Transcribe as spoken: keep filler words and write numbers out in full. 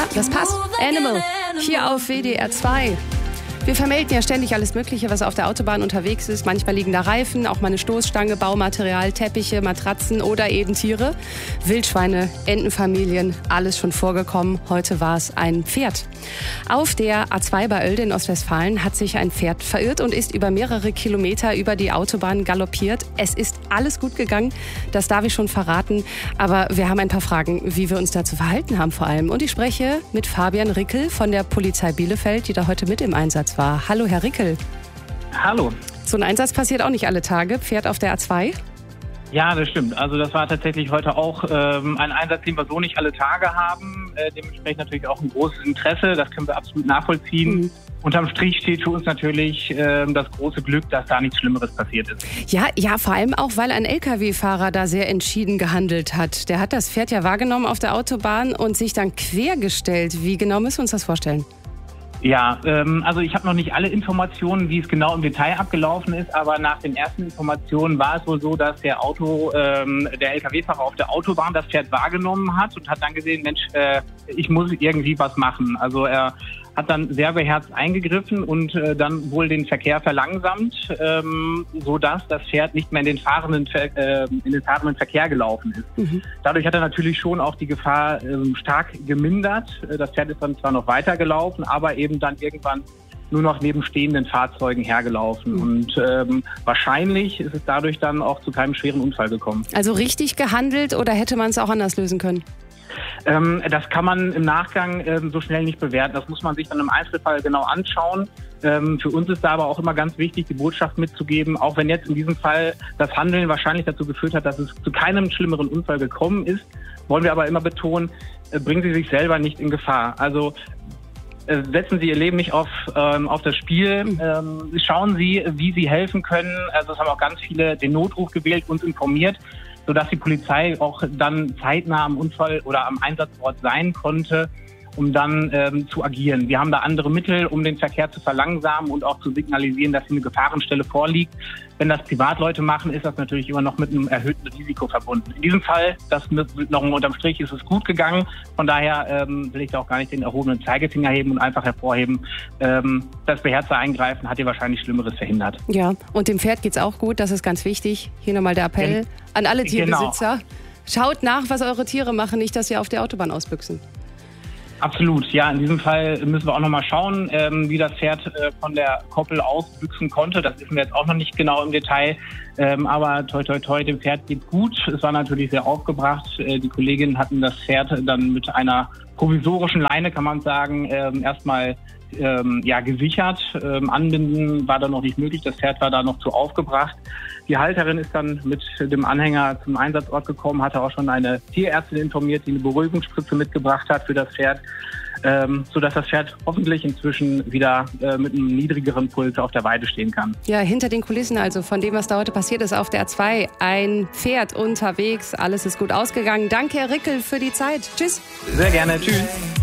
Das passt. Animal, hier auf W D R zwei. Wir vermelden ja ständig alles Mögliche, was auf der Autobahn unterwegs ist. Manchmal liegen da Reifen, auch mal eine Stoßstange, Baumaterial, Teppiche, Matratzen oder eben Tiere. Wildschweine, Entenfamilien, alles schon vorgekommen. Heute war es ein Pferd. Auf der A zwei bei Oelde in Ostwestfalen hat sich ein Pferd verirrt und ist über mehrere Kilometer über die Autobahn galoppiert. Es ist alles gut gegangen, das darf ich schon verraten. Aber wir haben ein paar Fragen, wie wir uns da zu verhalten haben vor allem. Und ich spreche mit Fabian Rickel von der Polizei Bielefeld, die da heute mit im Einsatz war. Hallo, Herr Rickel. Hallo. So ein Einsatz passiert auch nicht alle Tage. Pferd auf der A zwei? Ja, das stimmt. Also das war tatsächlich heute auch ähm, ein Einsatz, den wir so nicht alle Tage haben. Äh, dementsprechend natürlich auch ein großes Interesse. Das können wir absolut nachvollziehen. Mhm. Unterm Strich steht für uns natürlich äh, das große Glück, dass da nichts Schlimmeres passiert ist. Ja, ja, vor allem auch, weil ein L K W-Fahrer da sehr entschieden gehandelt hat. Der hat das Pferd ja wahrgenommen auf der Autobahn und sich dann quergestellt. Wie genau müssen wir uns das vorstellen? Ja, ähm, also ich habe noch nicht alle Informationen, wie es genau im Detail abgelaufen ist, aber nach den ersten Informationen war es wohl so, dass der Auto, ähm, der L K W-Fahrer auf der Autobahn das Pferd wahrgenommen hat und hat dann gesehen, Mensch, äh, ich muss irgendwie was machen. Also er hat dann sehr beherzt eingegriffen und äh, dann wohl den Verkehr verlangsamt, ähm, sodass das Pferd nicht mehr in den fahrenden, Ver- äh, in den fahrenden Verkehr gelaufen ist. Mhm. Dadurch hat er natürlich schon auch die Gefahr äh, stark gemindert. Das Pferd ist dann zwar noch weitergelaufen, aber eben dann irgendwann nur noch neben stehenden Fahrzeugen hergelaufen. Mhm. Und ähm, wahrscheinlich ist es dadurch dann auch zu keinem schweren Unfall gekommen. Also richtig gehandelt oder hätte man es auch anders lösen können? Ähm, das kann man im Nachgang ähm, so schnell nicht bewerten. Das muss man sich dann im Einzelfall genau anschauen. Ähm, für uns ist da aber auch immer ganz wichtig, die Botschaft mitzugeben, auch wenn jetzt in diesem Fall das Handeln wahrscheinlich dazu geführt hat, dass es zu keinem schlimmeren Unfall gekommen ist, wollen wir aber immer betonen, äh, bringen Sie sich selber nicht in Gefahr. Also äh, setzen Sie Ihr Leben nicht auf, ähm, auf das Spiel. Ähm, schauen Sie, wie Sie helfen können. Also es haben auch ganz viele den Notruf gewählt, uns informiert, sodass die Polizei auch dann zeitnah am Unfall oder am Einsatzort sein konnte, um dann ähm, zu agieren. Wir haben da andere Mittel, um den Verkehr zu verlangsamen und auch zu signalisieren, dass hier eine Gefahrenstelle vorliegt. Wenn das Privatleute machen, ist das natürlich immer noch mit einem erhöhten Risiko verbunden. In diesem Fall, das mit noch unterm Strich, ist es gut gegangen. Von daher ähm, will ich da auch gar nicht den erhobenen Zeigefinger heben und einfach hervorheben, ähm, das beherzte Eingreifen hat hier wahrscheinlich Schlimmeres verhindert. Ja, und dem Pferd geht's auch gut, das ist ganz wichtig. Hier nochmal der Appell Gen- an alle Tierbesitzer. Genau. Schaut nach, was eure Tiere machen, nicht, dass sie auf der Autobahn ausbüchsen. Absolut, ja, in diesem Fall müssen wir auch nochmal schauen, ähm, wie das Pferd äh, von der Koppel ausbüchsen konnte. Das wissen wir jetzt auch noch nicht genau im Detail, ähm, aber toi toi toi, dem Pferd geht's gut. Es war natürlich sehr aufgebracht. Äh, die Kolleginnen hatten das Pferd dann mit einer provisorischen Leine, kann man sagen, ähm, erstmal ähm, ja, gesichert. Ähm, anbinden war dann noch nicht möglich, das Pferd war da noch zu aufgebracht. Die Halterin ist dann mit dem Anhänger zum Einsatzort gekommen, hatte auch schon eine Tierärztin informiert, die eine Beruhigungsspritze mitgebracht hat für das Pferd, ähm, sodass das Pferd hoffentlich inzwischen wieder äh, mit einem niedrigeren Puls auf der Weide stehen kann. Ja, hinter den Kulissen also von dem, was da heute passiert ist auf der A zwei. Ein Pferd unterwegs, alles ist gut ausgegangen. Danke, Herr Rickel, für die Zeit. Tschüss. Sehr gerne, tschüss.